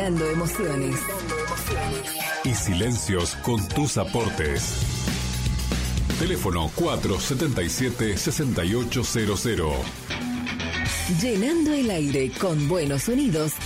Dando emociones. Y silencios con tus aportes. Teléfono 477-6800. Llenando el aire con buenos sonidos